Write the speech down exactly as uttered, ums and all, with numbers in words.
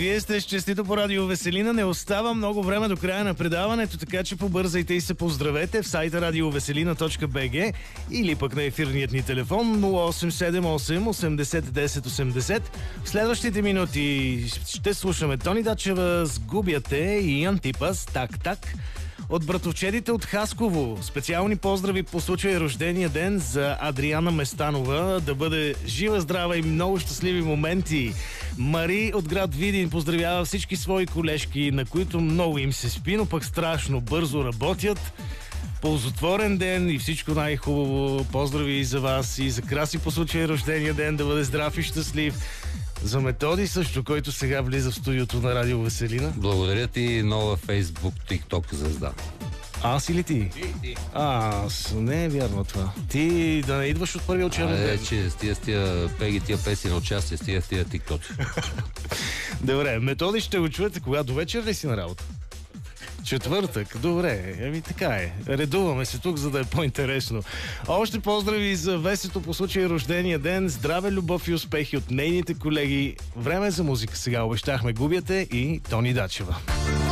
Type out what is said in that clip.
Вие сте с Честито по радио Веселина. Не остава много време до края на предаването, така че побързайте и се поздравете в сайта радиовеселина точка би джи или пък на ефирният ни телефон нула осем седем осем осемдесет десет осемдесет. В следващите минути ще слушаме Тони Дачева с Губяте и Антипас Так-Так. От братовчедите от Хасково специални поздрави по случай рождения ден за Адриана Местанова. Да бъде жива, здрава и много щастливи моменти. Мари от град Видин поздравява всички свои колежки, на които много им се спи, но пък страшно бързо работят. Ползотворен ден и всичко най-хубаво. Поздрави и за вас, и за Краси по случай рождения ден. Да бъде здрав и щастлив. За Методи също, който сега влиза в студиото на Радио Веселина. Благодаря ти, нова Фейсбук, ТикТок звезда. Аз или ти? Ти, ти. А, аз не е вярно това. Ти да не идваш от първия учебен ден. Е, че стига с тия пеги, тия песни на участие, стига с тия ТикТок. Добре, Методи ще го чуете кога? До вечер ли си на работа? Четвъртък, добре, еми така е. Редуваме се тук, за да е по-интересно. Още поздрави за Весето по случай рождения ден. Здраве, любов и успехи от нейните колеги. Време за музика сега. Обещахме Губяте и Тони Дачева.